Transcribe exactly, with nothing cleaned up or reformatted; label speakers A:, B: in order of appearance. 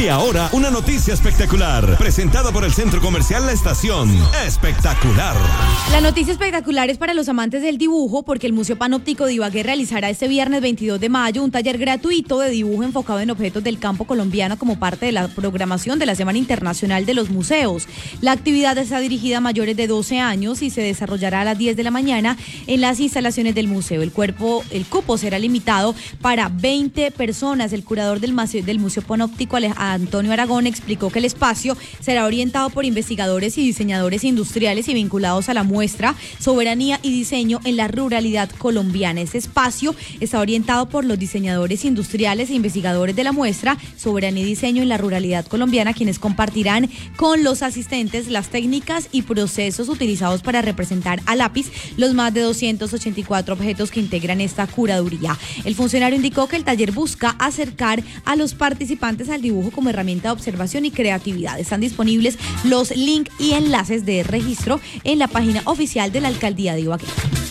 A: Y ahora, una noticia espectacular, presentada por el Centro Comercial La Estación. Espectacular.
B: La noticia espectacular es para los amantes del dibujo, porque el Museo Panóptico de Ibagué realizará este viernes veintidós de mayo un taller gratuito de dibujo enfocado en objetos del campo colombiano como parte de la programación de la Semana Internacional de los Museos. La actividad está dirigida a mayores de doce años y se desarrollará a las diez de la mañana en las instalaciones del museo. El cuerpo, el cupo será limitado para veinte personas. El curador del Museo, del Museo Panóptico, Antonio Aragón, explicó que el espacio será orientado por investigadores y diseñadores industriales y vinculados a la muestra Soberanía y Diseño en la Ruralidad Colombiana. Este espacio está orientado por los diseñadores industriales e investigadores de la muestra Soberanía y Diseño en la Ruralidad Colombiana, quienes compartirán con los asistentes las técnicas y procesos utilizados para representar a lápiz los más de doscientos ochenta y cuatro objetos que integran esta curaduría. El funcionario indicó que el taller busca acercar a los participantes al dibujo como herramienta de observación y creatividad. Están disponibles los links y enlaces de registro en la página oficial de la Alcaldía de Ibagué.